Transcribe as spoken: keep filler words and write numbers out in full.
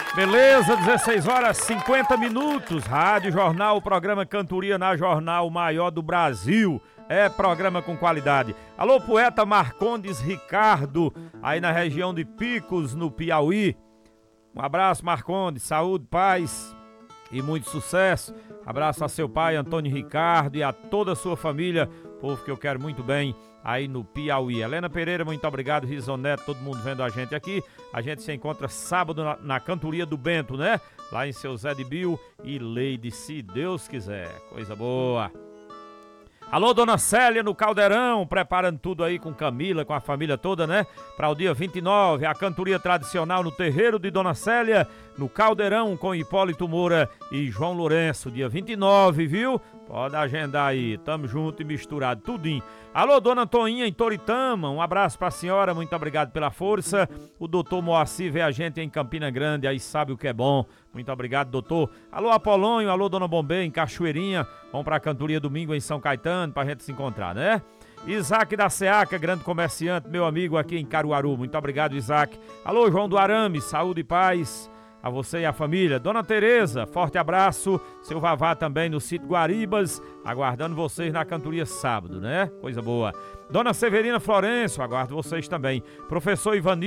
Beleza, dezesseis horas e cinquenta minutos, Rádio Jornal, o programa Cantoria na Jornal, o maior do Brasil, é programa com qualidade. Alô, poeta Marcondes Ricardo, aí na região de Picos, no Piauí. Um abraço, Marcondes, saúde, paz e muito sucesso. Abraço a seu pai, Antônio Ricardo, e a toda a sua família, povo que eu quero muito bem aí no Piauí. Helena Pereira, muito obrigado, Risoneto, todo mundo vendo a gente aqui. A gente se encontra sábado na, na Cantoria do Bento, né? Lá em Seu Zé de Bio e Leide, se Deus quiser. Coisa boa. Alô, Dona Célia no Caldeirão, preparando tudo aí com Camila, com a família toda, né? Para o dia vinte e nove, a cantoria tradicional no terreiro de Dona Célia, no Caldeirão, com Hipólito Moura e João Lourenço, dia vinte e nove, viu? Pode agendar aí, tamo junto e misturado, tudinho. Alô, Dona Toinha em Toritama, um abraço pra senhora, muito obrigado pela força. O doutor Moacir vê a gente em Campina Grande, aí sabe o que é bom. Muito obrigado, doutor. Alô, Apolônio, alô, Dona Bombê em Cachoeirinha. Vamos pra cantoria domingo em São Caetano pra gente se encontrar, né? Isaac da Seaca, grande comerciante, meu amigo aqui em Caruaru. Muito obrigado, Isaac. Alô, João do Arame, saúde e paz a você e a família. Dona Tereza, forte abraço. Seu Vavá também no sítio Guaribas, aguardando vocês na cantoria sábado, né? Coisa boa. Dona Severina Florencio, aguardo vocês também. Professor Ivanildo